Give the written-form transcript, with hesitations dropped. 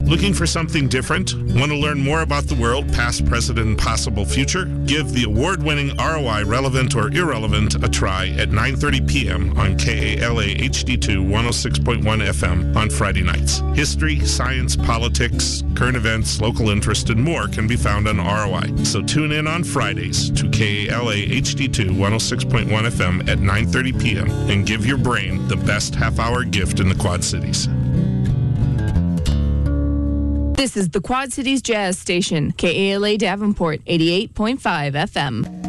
Looking for something different? Want to learn more about the world, past, present, and possible future? Give the award-winning ROI Relevant or Irrelevant a try at 9:30 p.m. on KALA HD2 106.1 FM on Friday nights. History, science, politics, current events, local interest, and more can be found on ROI. So tune in on Fridays to KALA HD2 106.1 FM at 9:30 p.m. and give your brain the best half-hour gift in the Quad Cities. This is the Quad Cities Jazz Station, KALA Davenport, 88.5 FM.